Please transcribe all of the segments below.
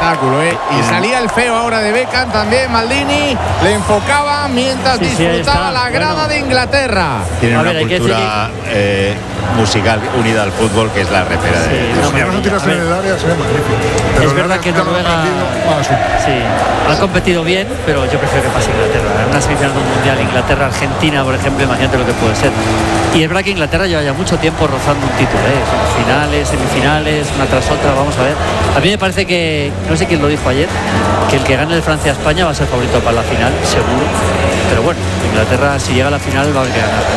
espectáculo, ¿eh? Y salía el feo ahora de Beckham también, Maldini, le enfocaba mientras disfrutaba la grada de Inglaterra. Tiene una cultura musical unida al fútbol que es la repera de no tiras en el área, sería magnífico. Pero es verdad que Noruega ha competido bien, pero yo prefiero que pase Inglaterra. En una semifinal de un mundial, Inglaterra-Argentina, por ejemplo, imagínate lo que puede ser. Y es verdad que Inglaterra lleva ya mucho tiempo rozando un título, son finales, semifinales, una tras otra. Vamos a ver. A mí me parece que, no sé quién lo dijo ayer, que el que gane el Francia-España va a ser favorito para la final, seguro. Pero bueno, Inglaterra, si llega a la final, va a haber que ganar.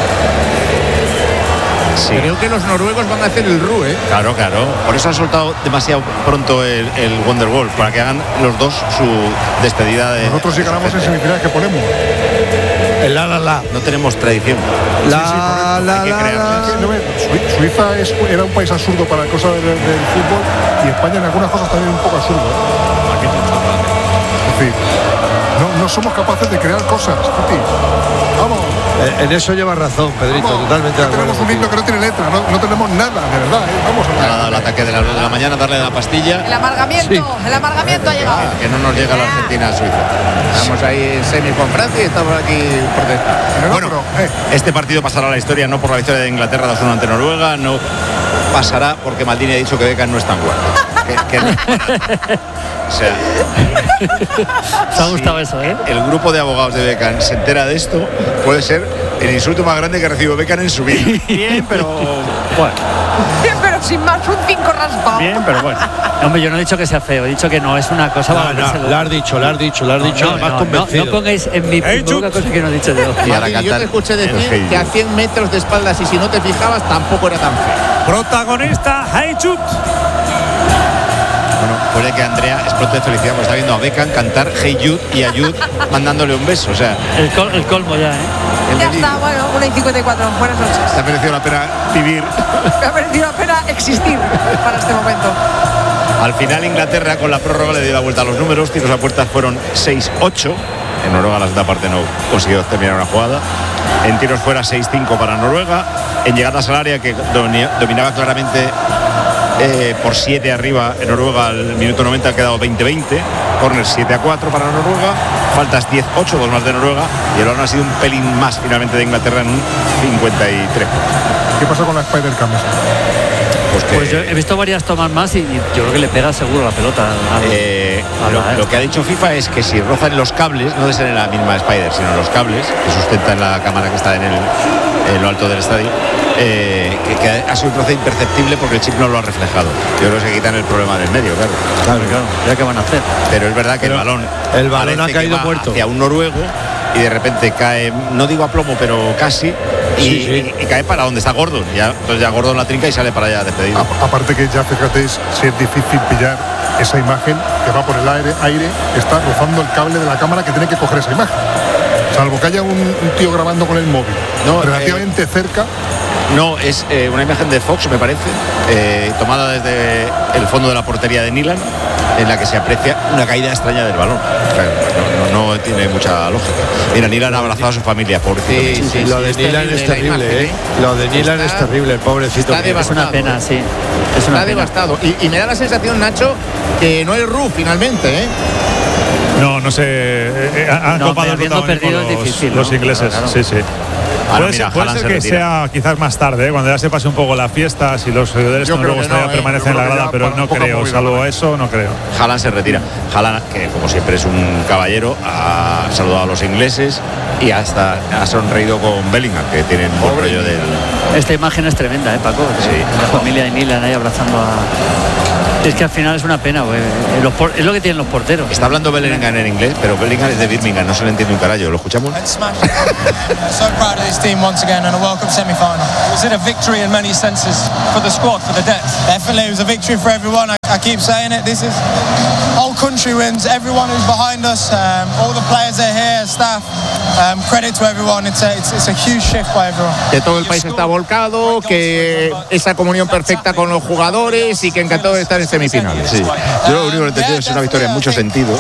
Sí. Creo que los noruegos van a hacer el RU, ¿eh? Claro. Por eso han soltado demasiado pronto el Wonderwall, para que hagan los dos su despedida de... Nosotros si ganamos en semifinales, ¿qué ponemos? El la. No tenemos tradición. Suiza era un país absurdo para cosas del fútbol, y España en algunas cosas también un poco absurdo. Es decir, no somos capaces de crear cosas, Titi. Vamos. En eso lleva razón, Pedrito, totalmente de acuerdo. Tenemos un himno que no tiene letra, no tenemos nada, de verdad. Vamos a el ataque de la mañana, darle la pastilla. El amargamiento ha llegado. Que no nos llega la Argentina a Suiza. Estamos ahí en semi con Francia y estamos aquí por detrás. Bueno, este partido pasará a la historia no por la victoria de Inglaterra 2-1 ante Noruega, no pasará porque Maldini ha dicho que Beckham no es tan guapo. O sea, ¿te ha gustado eso, eh? El grupo de abogados de Beckham se entera de esto, puede ser el insulto más grande que recibió Beckham en su vida. Bien, pero bueno. Bien, pero sin más, un 5 raspado. Bien, pero bueno. Hombre, yo no he dicho que sea feo, he dicho que no es una cosa. Lo has dicho. No pongáis en mi boca cosas que no he dicho yo. Yo te escuché decir que a 100 metros de espaldas, y si no te fijabas, tampoco era tan feo. Protagonista, Hey Jude. Bueno, puede que Andrea explote de felicidad porque está viendo a Beckham cantar Hey Jude y a Jude mandándole un beso. O sea, el colmo ya, Ya está, bueno, 1:54. Buenas noches. ¿Te ha merecido la pena vivir? Me ha merecido la pena existir para este momento. Al final Inglaterra con la prórroga le dio la vuelta a los números. Tiros a puertas fueron 6-8. En Noruega la segunda parte no consiguió terminar una jugada. En tiros fuera 6-5 para Noruega. En llegadas al área, que dominaba claramente por 7 arriba en Noruega al minuto 90, ha quedado 20-20. Corner 7-4 para Noruega. Faltas 10-8, 2 más de Noruega. Y el balón ha sido un pelín más finalmente de Inglaterra en un 53. ¿Qué pasa con la Spider-Cam? Pues yo he visto varias tomas más y yo creo que le pega seguro la pelota. Lo que ha dicho FIFA es que si rozan los cables, no de ser en la misma Spider, sino en los cables que sustentan la cámara que está en lo alto del estadio, que ha sido un trozo imperceptible porque el chip no lo ha reflejado. Yo creo que se quitan el problema del medio, claro. Ya que van a hacer. Pero es verdad que el balón ha caído muerto hacia un noruego y de repente cae, no digo a plomo, pero casi. Y cae para donde está Gordon. Entonces ya Gordon la trinca y sale para allá despedido. Aparte que ya fíjate si es difícil pillar esa imagen que va por el aire, está rozando el cable de la cámara que tiene que coger esa imagen. Salvo que haya un tío grabando con el móvil relativamente cerca. No, es una imagen de Fox, me parece, tomada desde el fondo de la portería de Nilan, en la que se aprecia una caída extraña del balón. No tiene mucha lógica. Mira, Nilan ha abrazado a su familia, pobrecito. Sí, lo de Nilan es terrible, Lo de Nilan es terrible, el pobrecito. Es una pena, sí. Está devastado. Y me da la sensación, Nacho, que no hay RU finalmente, No sé. Han copado el protagonismo los ingleses. Claro. Sí. Puede ser que sea quizás más tarde, cuando ya se pase un poco la fiesta, si los seguidores noruegos todavía permanecen en la grada, pero no creo, salvo eso, no creo. Haaland se retira. Haaland, que como siempre es un caballero, ha saludado a los ingleses y hasta ha sonreído con Bellingham, que tienen un rollo del... Esta imagen es tremenda, Paco. Sí. La familia de Nilan ahí abrazando a... Es que al final es una pena, güey. Es lo que tienen los porteros. Está hablando Bellingham en inglés, pero Bellingham es de Birmingham, no se le entiende un carajo. ¿Lo escuchamos? So proud of this team once again and a World Cup semi-final. Was it a victory in many senses for the squad, for the depth? Definitely, it was a victory for everyone. I keep saying it. This is whole country wins. Everyone who's behind us, all the players that are here, staff. Credit to everyone. It's a huge shift by everyone. Que todo el país está volcado, que esa comunión perfecta con los jugadores y que encantado de estar en semifinales. Sí. Yo lo único que he entendido es una victoria en muchos sentidos.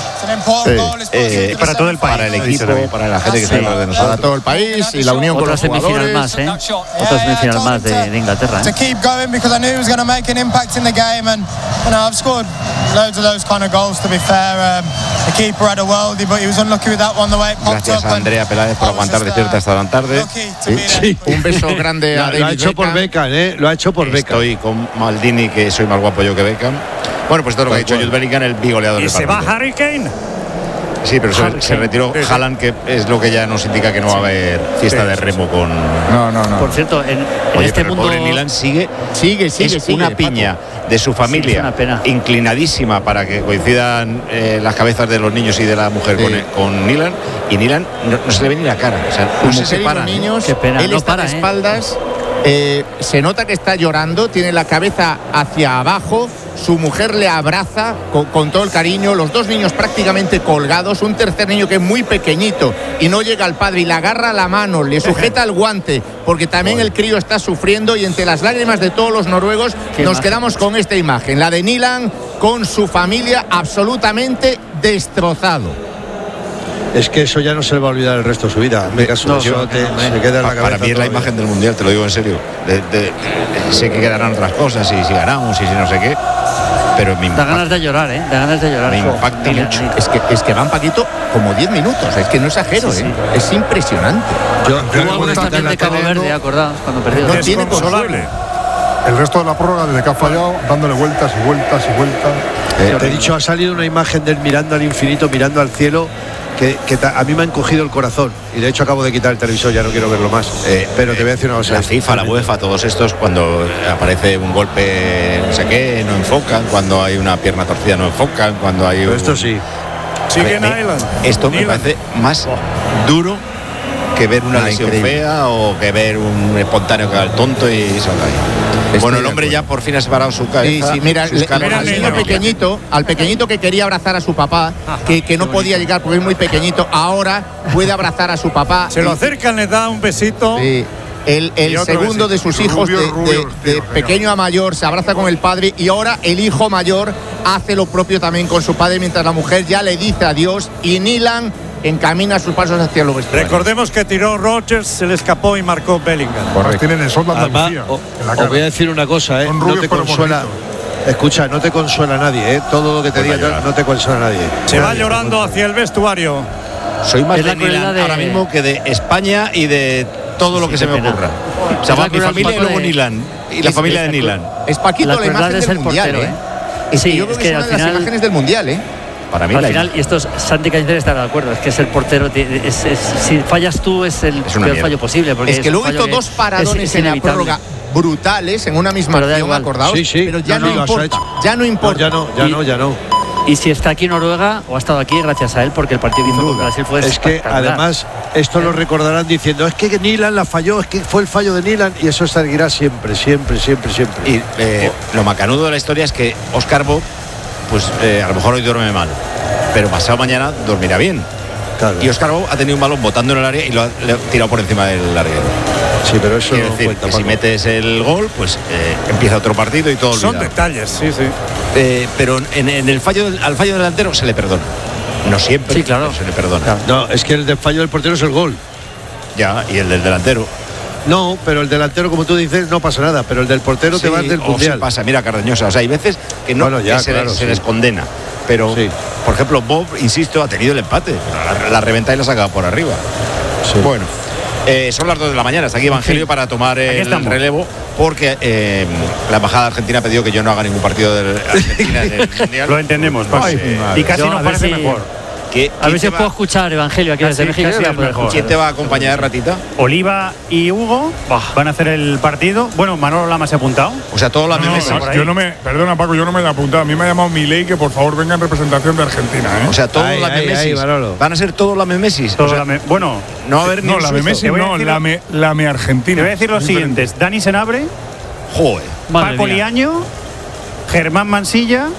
Para todo el país. Para el equipo, para la gente que está alrededor de nosotros. Para todo el país y la unión con los jugadores. Otra semifinal más de Inglaterra. To keep going because I knew he was going to make an impact in the game and I've scored loads of those kind of goals, to be fair. The keeper had a worldie, but he was unlucky with that one, the way it popped Gracias up. a Andrea Peláez por aguantar de cierta hasta tan tarde. Sí. Un beso grande a David Lo ha hecho por Beckham, Lo ha hecho por Beckham. Estoy con Maldini, que soy más guapo yo que Beckham. Bueno, pues todo lo que ha dicho Jude Bellingham, el bigoleador del partido. ¿Y se va Harry Kane? Sí, pero se retiró Haaland, que es lo que ya nos indica que no va a haber fiesta de remo con... No. Por cierto, en Oye, este pero mundo... el pobre Nilan sigue una piña Paco. de su familia, Sí, es una pena. inclinadísima para que coincidan las cabezas de los niños y de la mujer con Nilan, y Nilan no se le ve ni la cara, o sea, no se separan. Los niños, Qué pena, él no está para, de espaldas, se nota que está llorando, tiene la cabeza hacia abajo, su mujer le abraza con todo el cariño, los dos niños prácticamente colgados, un tercer niño que es muy pequeñito y no llega al padre y le agarra la mano, le sujeta el guante, porque también el crío está sufriendo, y entre las lágrimas de todos los noruegos nos quedamos con esta imagen, la de Nilan con su familia absolutamente destrozado. Es que eso ya no se le va a olvidar el resto de su vida. En mi caso, se queda en la cabeza. Para mí es la imagen del Mundial, te lo digo en serio. Sé que quedarán otras cosas, y si ganamos y si no sé qué, pero me impacta. Da ganas de llorar, da ganas de llorar. Me impacta mucho. Es que van, Paquito, como 10 minutos, es que no exagero, Sí. Es impresionante. Hubo algunos también de Cabo Verde, acordados, cuando perdió. No tiene consuelo. El resto de la prórroga, desde que ha fallado, dándole vueltas y vueltas y vueltas. Te he dicho, ha salido una imagen de él mirando al infinito, mirando al cielo, que a mí me ha encogido el corazón, y de hecho acabo de quitar el televisor, ya no quiero verlo más. Pero te voy a decir una cosa. La FIFA, la UEFA, todos estos, cuando aparece un golpe no sé qué, no enfocan, cuando hay una pierna torcida no enfocan, cuando hay Pero esto sí. Esto me parece más duro que ver una lesión fea o que ver un espontáneo que haga el tonto y se cae. Bueno, el hombre ya por fin ha separado su cabeza. Sí, mira, al pequeñito que quería abrazar a su papá, que no podía llegar porque es muy pequeñito, ahora puede abrazar a su papá. Se lo acercan, le da un besito. Sí. El segundo de sus hijos, de pequeño a mayor, se abraza con el padre, y ahora el hijo mayor hace lo propio también con su padre, mientras la mujer ya le dice adiós, y Nilan encamina sus pasos hacia los vestuarios. Recordemos que tiró Rodgers, se le escapó y marcó Bellingham. Correcto. Tienen el sol de Andalucía. Os voy a decir una cosa, no te consuela. Escucha, no te consuela nadie, todo lo que te diga no te consuela nadie. Se va llorando hacia el vestuario. Soy más de Nilan ahora mismo que de España y de todo lo que se me ocurra. O sea, mi familia y luego Nilan. Y la familia de Nilan. Es Paquito la imagen del Mundial, Sí, yo creo que es una de las imágenes del Mundial, Para mí al final, y esto es Santi Cañizares estará de acuerdo, es que es el portero, si fallas tú es el peor fallo posible, porque es que luego hizo dos paradones en la prórroga brutales en una misma acción, acordados, pero ya no importa, ya no importa. Ya no. Y si está aquí en Noruega, o ha estado aquí gracias a él, porque el partido que hizo con Brasil fue es que además esto lo recordarán diciendo, es que Nilan la falló, es que fue el fallo de Nilan, y eso seguirá siempre. Y lo macanudo de la historia es que Oscar Bob, pues a lo mejor hoy duerme mal, pero pasado mañana dormirá bien. Claro. Y Oscar Bob ha tenido un balón botando en el área y le ha tirado por encima del larguero. Sí, pero eso quiere decir que si metes el gol, pues empieza otro partido y todo olvidado. Son detalles, sí. Pero en el al fallo delantero se le perdona. No siempre, sí, claro, se le perdona. Claro. No, es que el fallo del portero es el gol. Ya, y el del delantero. No, pero el delantero, como tú dices, no pasa nada, pero el del portero te va del Mundial. Sí pasa, mira, Cardeñosa, o sea, hay veces que no se les condena. Pero, por ejemplo, Bob, insisto, ha tenido el empate. La reventa y la saca por arriba. Sí. Bueno, son las 2 de la mañana. Está aquí Evangelio para tomar el relevo, porque la embajada argentina ha pedido que yo no haga ningún partido de Argentina en el Mundial. Lo entendemos, y casi nos parece mejor. A ver si os puedo escuchar, Evangelio, aquí desde México. ¿Quién te va a acompañar, Ratita? Oliva y Hugo van a hacer el partido. Bueno, Manolo Lama se ha apuntado. O sea, todos los meses. Perdona, Paco, yo no me he apuntado. A mí me ha llamado Milei que por favor venga en representación de Argentina. O sea, todos los memesis. Van a ser todos los memesis. Bueno, no va a haber ni la memesis, la me Argentina. Te voy a decir los siguientes: Dani Senabre, Paco Liaño, Germán Mansilla,